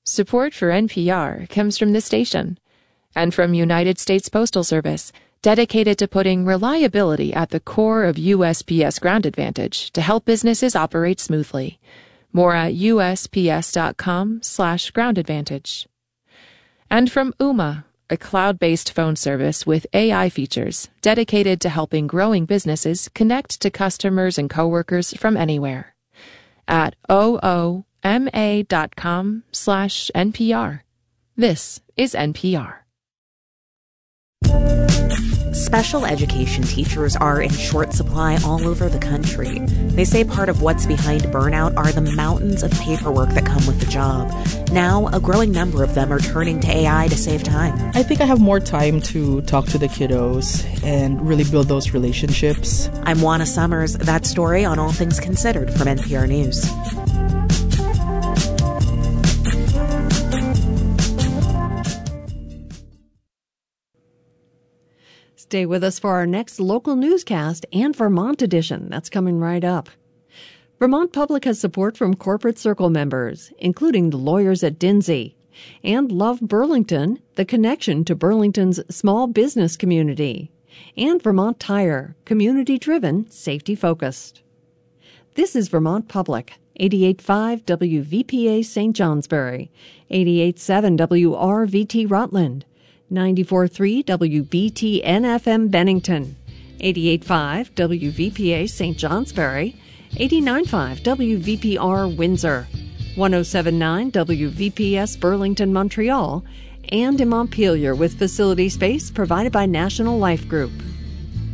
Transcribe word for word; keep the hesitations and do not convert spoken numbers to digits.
Support for N P R comes from this station and from United States Postal Service, dedicated to putting reliability at the core of U S P S Ground Advantage to help businesses operate smoothly. More at usps.com slash ground advantage. And from Ooma, a cloud-based phone service with A I features dedicated to helping growing businesses connect to customers and coworkers from anywhere. At ooma.com slash NPR. This is N P R. Special education teachers are in short supply all over the country. They say part of what's behind burnout are the mountains of paperwork that come with the job. Now, a growing number of them are turning to A I to save time. I think I have more time to talk to the kiddos and really build those relationships. I'm Juana Summers. That story on All Things Considered from N P R News. Stay with us for our next local newscast and Vermont edition. That's coming right up. Vermont Public has support from Corporate Circle members, including the lawyers at Dinsey, and Love Burlington, the connection to Burlington's small business community, and Vermont Tire, community-driven, safety-focused. This is Vermont Public, eighty-eight point five W V P A Saint Johnsbury, eighty-eight point seven W R V T Rutland, ninety-four point three W B T N F M Bennington, eighty-eight point five W V P A Saint Johnsbury, eighty-nine point five W V P R Windsor, one oh seven point nine W V P S Burlington, Montreal, and in Montpelier with facility space provided by National Life Group.